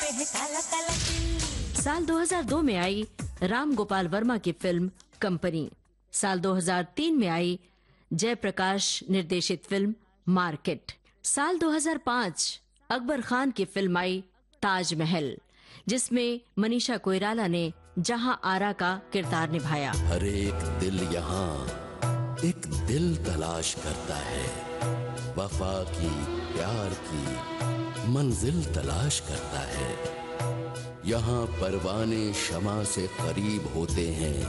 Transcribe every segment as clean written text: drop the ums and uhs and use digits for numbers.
है काला काला दिल। साल 2002 में आई राम गोपाल वर्मा की फिल्म कंपनी। साल 2003 में आई जयप्रकाश निर्देशित फिल्म मार्केट। साल 2005 अकबर खान की फिल्म आई ताजमहल, जिसमें मनीषा कोइराला ने जहां आरा का किरदार निभाया। हर एक दिल यहाँ एक दिल तलाश करता है, वफा की, प्यार की मंजिल तलाश करता है। यहाँ परवाने शमा से करीब होते हैं,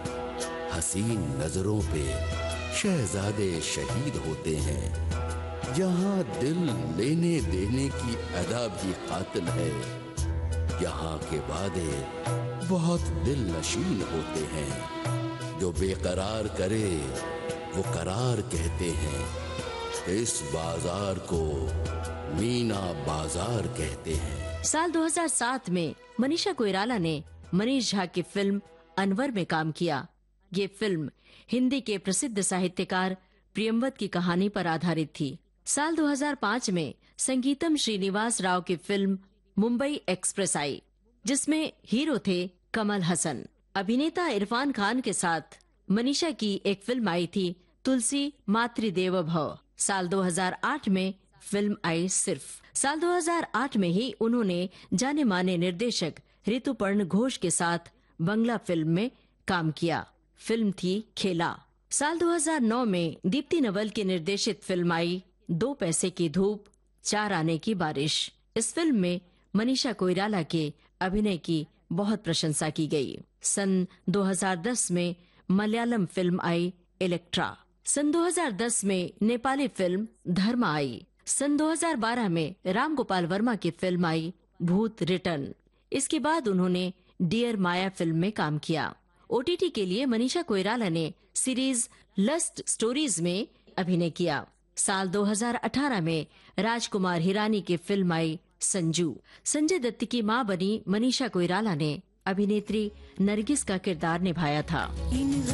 हसीन नजरों पे शहजादे शहीद होते हैं। यहाँ दिल लेने देने की अदा भी कातिल है, यहाँ के वादे बहुत दिल नशीन होते हैं। जो बेकरार करे वो करार कहते हैं, इस बाजार को मीना बाजार कहते हैं। साल 2007 में मनीषा कोइराला ने मनीष झा की फिल्म अनवर में काम किया। ये फिल्म हिंदी के प्रसिद्ध साहित्यकार प्रियंवद की कहानी पर आधारित थी। साल 2005 में संगीतम श्रीनिवास राव की फिल्म मुंबई एक्सप्रेस आई, जिसमें हीरो थे कमल हसन। अभिनेता इरफान खान के साथ मनीषा की एक फिल्म आई थी तुलसी मातृदेव भव। साल 2008 में फिल्म आई सिर्फ। साल 2008 में ही उन्होंने जाने माने निर्देशक ऋतुपर्ण घोष के साथ बंगला फिल्म में काम किया। फिल्म थी खेला। साल 2009 में दीप्ति नवल की निर्देशित फिल्म आई 2 पैसे की धूप 4 आने की बारिश। इस फिल्म में मनीषा कोइराला के अभिनय की बहुत प्रशंसा की गई। सन 2010 में मलयालम फिल्म आई इलेक्ट्रा। सन 2010 में नेपाली फिल्म धर्म आई। सन 2012 में राम गोपाल वर्मा की फिल्म आई भूत रिटर्न। इसके बाद उन्होंने डियर माया फिल्म में काम किया। ओटीटी के लिए मनीषा कोइराला ने सीरीज लस्ट स्टोरीज में अभिनय किया। साल 2018 में राजकुमार हिरानी की फिल्म आई संजू। संजय दत्त की मां बनी मनीषा कोइराला ने अभिनेत्री नरगिस का किरदार निभाया था। इन